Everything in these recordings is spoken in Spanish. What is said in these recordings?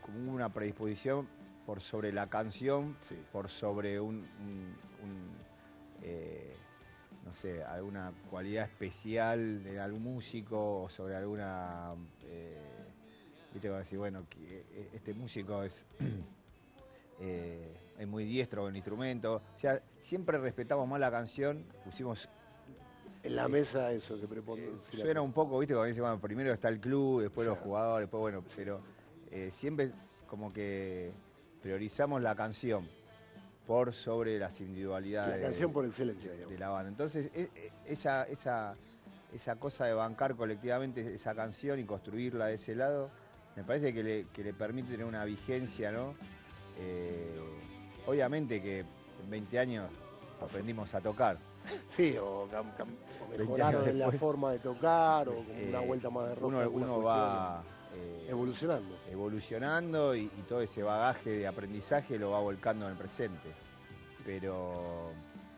como una predisposición por sobre la canción, Sí. por sobre no sé, alguna cualidad especial de algún músico o sobre alguna... viste, va a decir, bueno, este músico es muy diestro con el instrumento. O sea, siempre respetamos más la canción, pusimos... En la mesa eso que propone. suena un poco, viste, cuando dice, bueno, primero está el club, después Sí. los jugadores, después, bueno, pero siempre como que priorizamos la canción por sobre las individualidades La canción por excelencia, digamos. de la banda. Entonces, esa cosa de bancar colectivamente esa canción y construirla de ese lado, me parece que le permite tener una vigencia, ¿no? Obviamente que en 20 años aprendimos a tocar. Sí, o mejoraron en la forma de tocar, o como una vuelta más de rock. Uno va evolucionando y todo ese bagaje de aprendizaje lo va volcando en el presente. Pero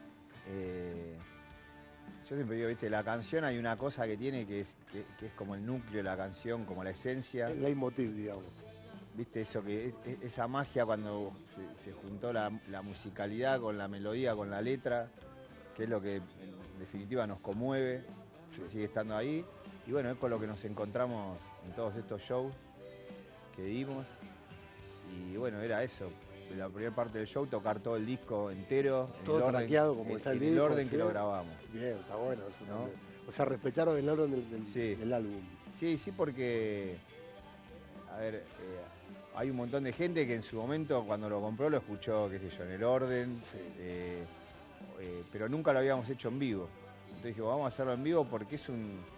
yo siempre digo, viste, la canción hay una cosa que tiene que es como el núcleo de la canción, como la esencia. El leitmotiv, digamos. Viste, eso que esa magia cuando se juntó la musicalidad con la melodía, con la letra, que es lo que en definitiva nos conmueve, que sigue estando ahí. Y bueno, es con lo que nos encontramos en todos estos shows que dimos. Y bueno, era eso. La primera parte del show, tocar todo el disco entero, todo traqueado como está el disco. En el orden que lo grabamos. Bien, está bueno eso, ¿no? También. O sea, respetaron el orden del álbum. Sí, porque, a ver, hay un montón de gente que en su momento, cuando lo compró, lo escuchó, qué sé yo, en el orden, pero nunca lo habíamos hecho en vivo. Entonces dije, vamos a hacerlo en vivo porque es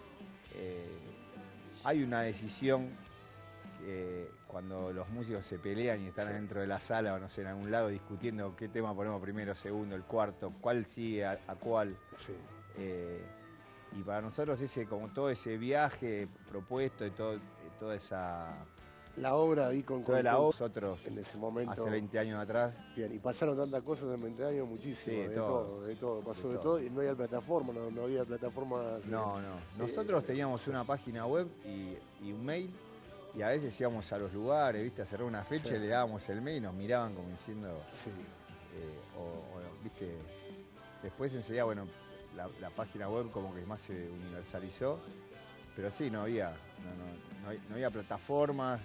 hay una decisión cuando los músicos se pelean y están dentro de la sala o no sé, en algún lado discutiendo qué tema ponemos primero, segundo, el cuarto, cuál sigue a cuál. Sí. Y para nosotros como todo ese viaje propuesto y toda esa... La obra ahí con nosotros en ese momento, hace 20 años atrás. Bien, y pasaron tantas cosas en 20 años, muchísimo. Sí, de todo. Pasó de todo y no había plataforma, no había plataforma. No. Nosotros teníamos una página web y un mail, y a veces íbamos a los lugares, viste, a cerrar una fecha y le dábamos el mail y nos miraban como diciendo. Sí. Viste, después enseguida, bueno, la página web como que más se universalizó, pero sí, no había plataformas,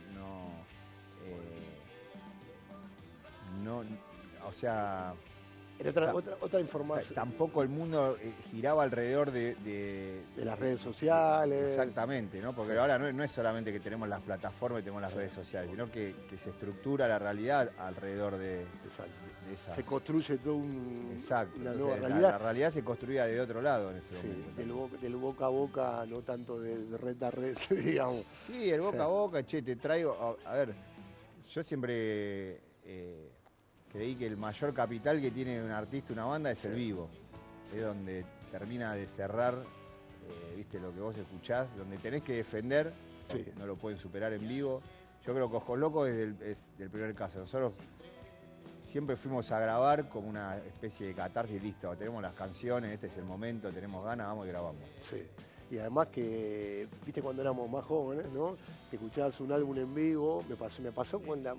o sea... Era otra información. Tampoco el mundo giraba alrededor de las redes sociales. Exactamente, ¿no? Porque ahora no es solamente que tenemos las plataformas y tenemos las redes sociales, sino que se estructura la realidad alrededor de esa. Se construye todo una nueva realidad. La realidad se construía de otro lado en ese momento. Del boca a boca, no tanto de red a red, digamos. Sí, el boca a boca, che, te traigo... A ver, yo siempre... creí que el mayor capital que tiene un artista, una banda, es el vivo. Es donde termina de cerrar, viste, lo que vos escuchás, donde tenés que defender, no lo pueden superar en vivo. Yo creo que Ojos Locos es del primer caso. Nosotros siempre fuimos a grabar como una especie de catarsis, listo, tenemos las canciones, este es el momento, tenemos ganas, vamos y grabamos. Sí. Y además que, viste, cuando éramos más jóvenes, ¿no? Que escuchabas un álbum en vivo, me pasó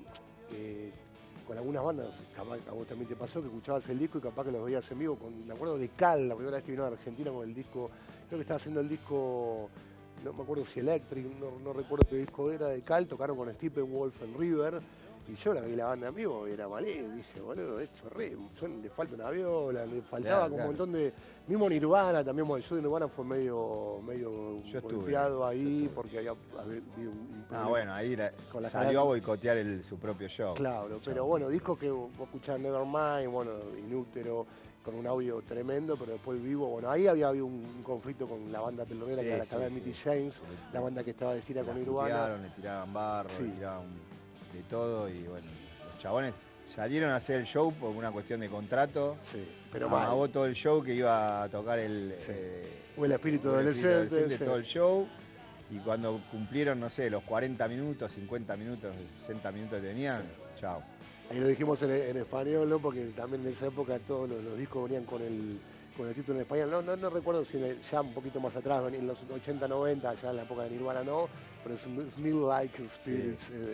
con algunas bandas, capaz a vos también te pasó, que escuchabas el disco y capaz que los veías en vivo. Me acuerdo de Cal, la primera vez que vino a Argentina con el disco, creo que estaba haciendo el disco, no me acuerdo si Electric, no recuerdo qué disco era de Cal, tocaron con Steppenwolf en River, y yo la vi la banda en vivo y era malé, dije, boludo, esto le falta una viola, le faltaba un montón de... Mismo Nirvana también, el show de Nirvana fue medio golpeado ahí porque había habido un problema. Bueno, ahí salió a boicotear su propio show. Claro, pero bueno, discos que vos escuchás Nevermind, bueno, Inútero, con un audio tremendo, pero después vivo, bueno, ahí había habido un conflicto con la banda telonera, que era la Calamity James, la banda que estaba de gira con Nirvana. Le tiraban barro, le tiraban de todo, y bueno, los chabones salieron a hacer el show por una cuestión de contrato, pero amagó todo el show que iba a tocar el espíritu adolescente, todo el show, y cuando cumplieron, no sé, los 40 minutos, 50 minutos, 60 minutos que tenían, chao. Ahí lo dijimos en español, ¿no? Porque también en esa época todos los discos venían con el título en español. No recuerdo si ya un poquito más atrás, en los 80, 90, ya en la época de Nirvana no, pero es Smell Like Spirits.